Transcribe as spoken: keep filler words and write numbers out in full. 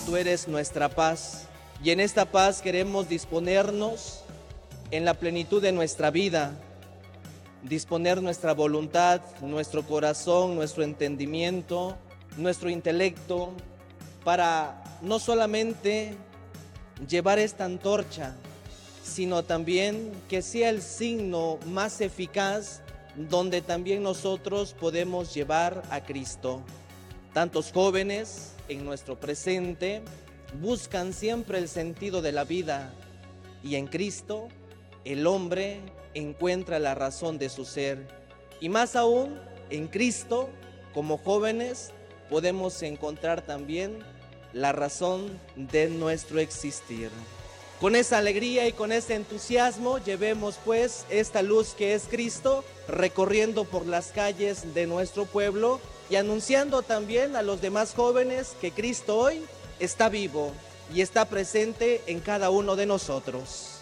tú eres nuestra paz. Y en esta paz queremos disponernos en la plenitud de nuestra vida, disponer nuestra voluntad, nuestro corazón, nuestro entendimiento, nuestro intelecto, para no solamente llevar esta antorcha, sino también que sea el signo más eficaz donde también nosotros podemos llevar a Cristo. Tantos jóvenes en nuestro presente buscan siempre el sentido de la vida, y en Cristo el hombre encuentra la razón de su ser. Y más aún, en Cristo, como jóvenes, podemos encontrar también la razón de nuestro existir. Con esa alegría y con ese entusiasmo, llevemos pues esta luz que es Cristo, recorriendo por las calles de nuestro pueblo y anunciando también a los demás jóvenes que Cristo hoy está vivo y está presente en cada uno de nosotros.